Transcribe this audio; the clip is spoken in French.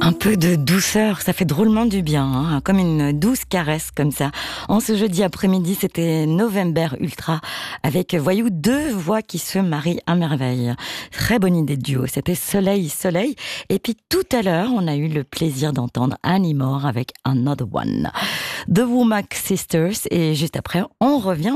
Un peu de douceur, ça fait drôlement du bien, hein, comme une douce caresse comme ça. En ce jeudi après-midi, c'était November Ultra avec, voyou, deux voix qui se marient à merveille. Très bonne idée de duo, c'était Soleil, Soleil. Et puis tout à l'heure, on a eu le plaisir d'entendre Annie Moore avec Another One. The Womack Sisters, et juste après, on revient